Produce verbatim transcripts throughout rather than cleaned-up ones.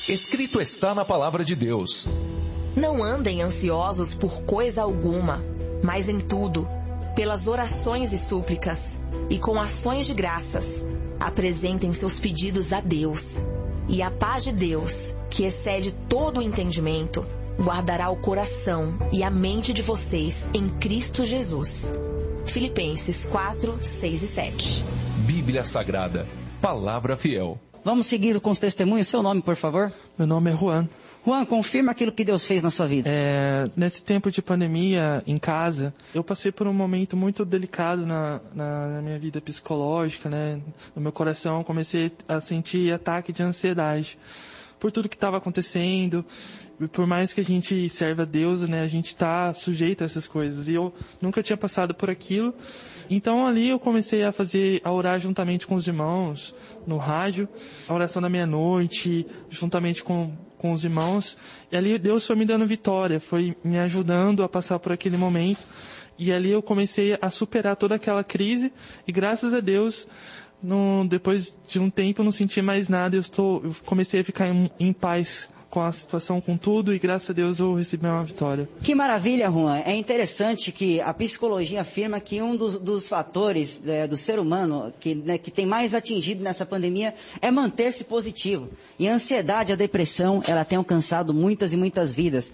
Escrito está na palavra de Deus. Não andem ansiosos por coisa alguma, mas em tudo, pelas orações e súplicas, e com ações de graças, apresentem seus pedidos a Deus. E a paz de Deus, que excede todo o entendimento, guardará o coração e a mente de vocês em Cristo Jesus. Filipenses quatro, seis e sete. Bíblia Sagrada, palavra fiel. Vamos seguir com os testemunhos. Seu nome, por favor? Meu nome é Juan. Juan, confirma aquilo que Deus fez na sua vida. É, nesse tempo de pandemia, em casa, eu passei por um momento muito delicado na, na, na minha vida psicológica, né? No meu coração, comecei a sentir ataque de ansiedade por tudo que estava acontecendo. Por mais que a gente serve a Deus, né, a gente está sujeito a essas coisas. E eu nunca tinha passado por aquilo. Então ali eu comecei a fazer, a orar juntamente com os irmãos, no rádio, a oração da meia-noite, juntamente com, com os irmãos. E ali Deus foi me dando vitória, foi me ajudando a passar por aquele momento. E ali eu comecei a superar toda aquela crise. E graças a Deus, no, depois de um tempo eu não senti mais nada. Eu, estou, eu comecei a ficar em, em paz com a situação, com tudo, e graças a Deus eu recebi uma vitória. Que maravilha, Juan. É interessante que a psicologia afirma que um dos, dos fatores é, do ser humano que, né, que tem mais atingido nessa pandemia é manter-se positivo. E a ansiedade, a depressão, ela tem alcançado muitas e muitas vidas.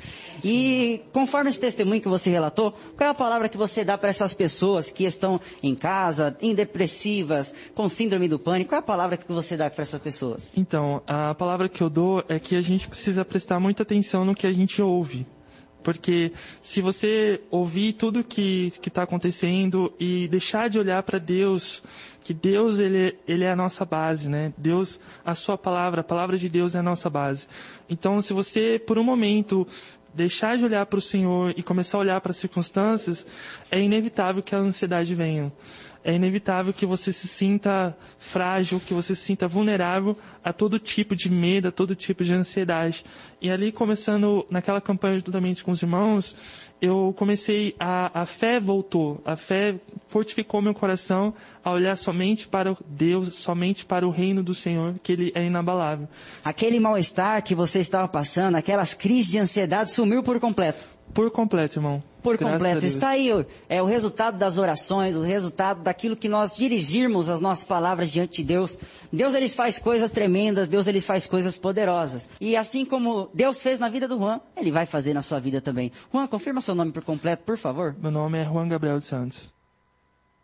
E conforme esse testemunho que você relatou, qual é a palavra que você dá para essas pessoas que estão em casa, em depressivas, com síndrome do pânico? Qual é a palavra que você dá para essas pessoas? Então, a palavra que eu dou é que a gente precisa precisa prestar muita atenção no que a gente ouve. Porque se você ouvir tudo que que está acontecendo e deixar de olhar para Deus, que Deus ele, ele é a nossa base, né? Deus, a sua palavra, a palavra de Deus é a nossa base. Então, se você, por um momento, deixar de olhar para o Senhor e começar a olhar para as circunstâncias, é inevitável que a ansiedade venha. É inevitável que você se sinta frágil, que você se sinta vulnerável a todo tipo de medo, a todo tipo de ansiedade. E ali, começando naquela campanha juntamente com os irmãos, eu comecei, a, a fé voltou, a fé fortificou meu coração a olhar somente para Deus, somente para o reino do Senhor, que Ele é inabalável. Aquele mal-estar que você estava passando, aquelas crises de ansiedade, sumiu por completo. Por completo, irmão. Por completo. Está aí é, o resultado das orações, o resultado daquilo que nós dirigirmos as nossas palavras diante de Deus. Deus, ele faz coisas tremendas, Deus, ele faz coisas poderosas. E assim como Deus fez na vida do Juan, Ele vai fazer na sua vida também. Juan, confirma seu nome por completo, por favor. Meu nome é Juan Gabriel dos Santos.